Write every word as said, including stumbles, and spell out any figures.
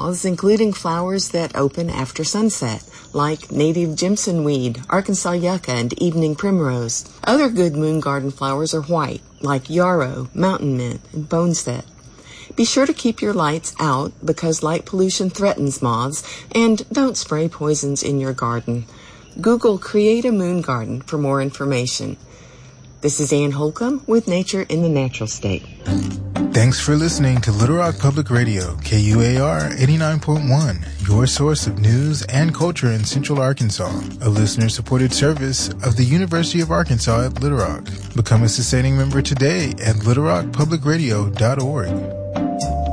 moths, including flowers that open after sunset, like native Jimson weed, Arkansas yucca, and evening primrose. Other good moon garden flowers are white, like yarrow, mountain mint, and boneset. Be sure to keep your lights out because light pollution threatens moths, and don't spray poisons in your garden. Google Create a Moon Garden for more information. This is Ann Holcomb with Nature in the Natural State. Thanks for listening to Little Rock Public Radio, K U A R eighty-nine point one, your source of news and culture in Central Arkansas, a listener-supported service of the University of Arkansas at Little Rock. Become a sustaining member today at little rock public radio dot org.